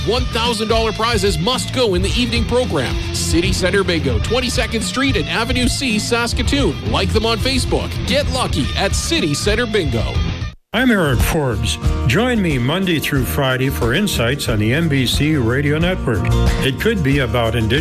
$1,000 prizes must go in the evening program. City Center Bingo, 22nd Street and Avenue C, Saskatoon. Like them on Facebook. Get lucky at City Center Bingo. I'm Eric Forbes. Join me Monday through Friday for insights on the NBC Radio Network. It could be about Indigenous